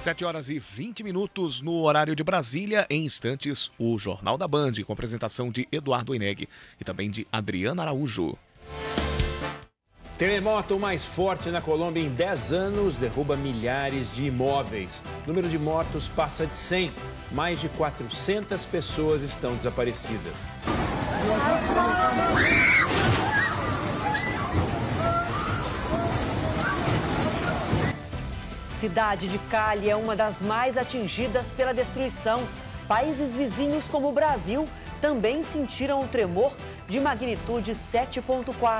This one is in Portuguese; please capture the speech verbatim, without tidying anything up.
sete horas e vinte minutos no horário de Brasília. Em instantes, o Jornal da Band, com apresentação de Eduardo Eneg e também de Adriana Araújo. Terremoto mais forte na Colômbia em dez anos derruba milhares de imóveis. O número de mortos passa de cem. Mais de quatrocentas pessoas estão desaparecidas. Cidade de Cali é uma das mais atingidas pela destruição. Países vizinhos como o Brasil também sentiram o tremor de magnitude sete ponto quatro.